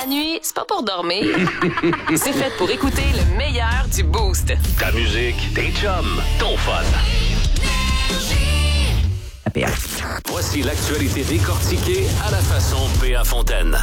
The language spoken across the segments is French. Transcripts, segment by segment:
La nuit, c'est pas pour dormir. C'est fait pour écouter le meilleur du Boost. Ta musique, tes chums, ton fun. Voici l'actualité décortiquée à la façon P.A. Fontaine.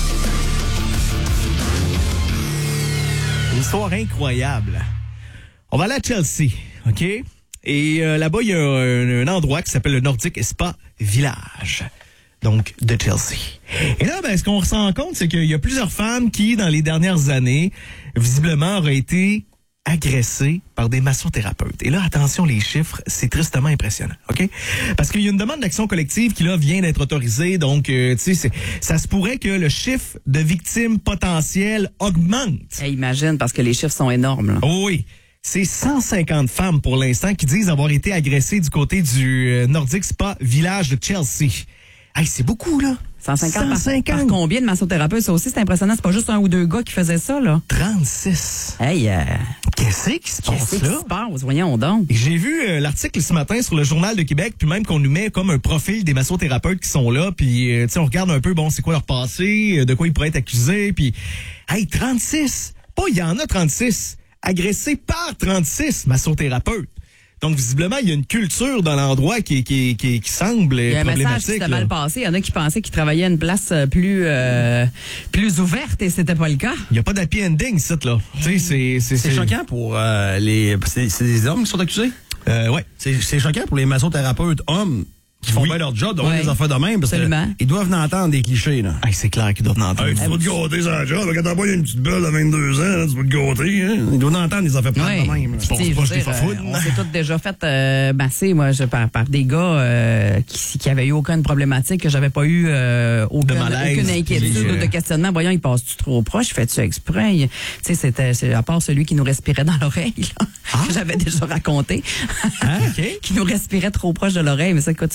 Une histoire incroyable. On va aller à Chelsea, OK? Et là-bas, il y a un endroit qui s'appelle le Nordic Spa Village. Donc, de Chelsea. Et là, ce qu'on se rend compte, c'est qu'il y a plusieurs femmes qui, dans les dernières années, visiblement, auraient été agressées par des massothérapeutes. Et là, attention, les chiffres, c'est tristement impressionnant, OK? Parce qu'il y a une demande d'action collective qui, là, vient d'être autorisée. Donc, tu sais, ça se pourrait que le chiffre de victimes potentielles augmente. Imagine, parce que les chiffres sont énormes. Là. Oh oui. C'est 150 femmes pour l'instant qui disent avoir été agressées du côté du Nordic Spa Village de Chelsea. Hey, c'est beaucoup, là. 150 par combien de massothérapeutes? Ça aussi, c'est impressionnant. C'est pas juste un ou deux gars qui faisaient ça, là. 36. Hey, Qu'est-ce qui se passe là? Qu'est-ce qui se passe? Voyons donc. Et j'ai vu l'article ce matin sur le Journal de Québec, puis même qu'on nous met comme un profil des massothérapeutes qui sont là, puis tu sais, on regarde un peu, bon, c'est quoi leur passé, de quoi ils pourraient être accusés, puis hey, 36! Pas il y en a 36! Agressés par 36 massothérapeutes. Donc, visiblement, il y a une culture dans l'endroit qui semble problématique. Il y a un message qui s'était mal passé. Il y en a qui pensaient qu'ils travaillaient à une place plus ouverte et c'était pas le cas. Il n'y a pas d'happy ending, ici, là. Tu sais, c'est choquant pour c'est des hommes qui sont accusés? Ouais. C'est choquant pour les massothérapeutes hommes qui font bien leur job, d'avoir des affaires de même, parce qu'ils doivent entendre des clichés, là. Hey, c'est clair qu'ils doivent entendre. Hey, tu vas te gâter sur la job. Quand t'envoies une petite belle à 22 ans, là, tu vas te gâter, hein. Ils doivent entendre des affaires de même. C'est pas des fafounes. On s'est tous déjà fait masser, moi, par des gars qui avaient eu aucune problématique, que j'avais pas eu aucune inquiétude ou de questionnement. Voyons, ils passent-tu trop proche? Fais-tu exprès? Tu sais, c'était à part celui qui nous respirait dans l'oreille, là, que j'avais déjà raconté. Qui nous respirait trop proche de l'oreille. Mais ça, écoute,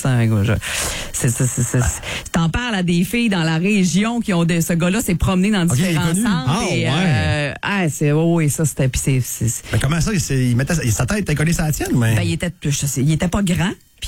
t'en parles à des filles dans la région qui ont ce gars-là s'est promené dans différents centres. Ça c'était Mais comment ça, sa tête était collée sur la tienne, mais il était pas grand. Puis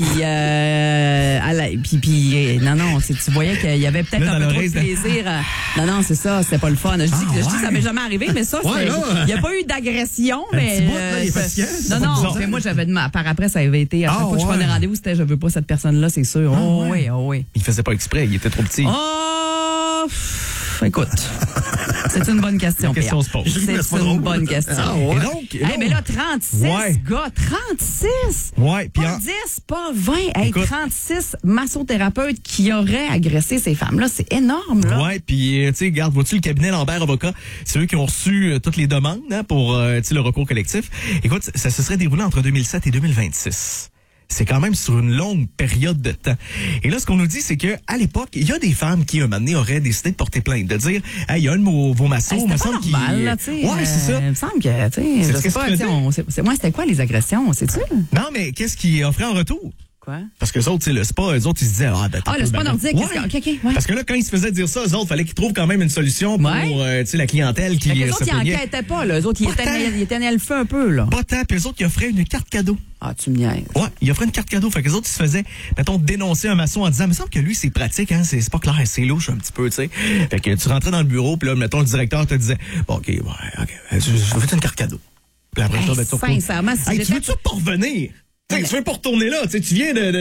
non, tu voyais qu'il y avait peut-être un peu trop de plaisir. Non, c'est ça, c'était pas le fun. Je dis que ça m'est jamais arrivé, mais ça, il n'y a pas eu d'agression, mais non, mais moi j'avais par après ça avait été à chaque fois que je prenais rendez-vous, c'était je veux pas cette personne-là, c'est sûr. Oui. Il faisait pas exprès, il était trop petit. Écoute, c'est une bonne question, Pierre. C'est une bonne question. Et donc, mais là, 36 gars, 36! Ouais, pas 10, pas 20. Hey, 36 massothérapeutes qui auraient agressé ces femmes-là. C'est énorme, là. Ouais, puis, tu sais, regarde, vois-tu, le cabinet Lambert Avocat, c'est eux qui ont reçu toutes les demandes pour le recours collectif. Écoute, ça se serait déroulé entre 2007 et 2026. C'est quand même sur une longue période de temps. Et là, ce qu'on nous dit, c'est que à l'époque, il y a des femmes qui, un moment donné, auraient décidé de porter plainte, de dire, hey, il y a un de vos massos, me semble qu'il... là, tu sais. Ouais, c'est ça. Il me semble que, tu sais, je sais pas, moi, c'était quoi les agressions, sais-tu? Non, mais qu'est-ce qu'ils offraient en retour? Quoi? Parce que les autres, le spa, eux autres, ils se disaient, le spa nordique, ouais. Parce que là, quand ils se faisaient dire ça, eux autres, fallait qu'ils trouvent quand même une solution pour, la clientèle qui les autres, ils enquêtaient pas, là. Eux autres, ils éteignaient le feu un peu, là. Pas tant, puis eux autres, ils offraient une carte cadeau. Ah, tu me niaises. Ouais, ils offraient une carte cadeau. Fait que les autres, ils se faisaient, mettons, dénoncer un maçon en disant, mais il me semble que lui, c'est pratique, hein, c'est pas clair, c'est louche un petit peu, tu sais. Fait que tu rentrais dans le bureau, puis là, mettons, le directeur te disait, bon, OK, je fais une carte cadeau. Puis après, sincèrement, tu veux-tu pas revenir? Tu veux pas retourner là, tu viens de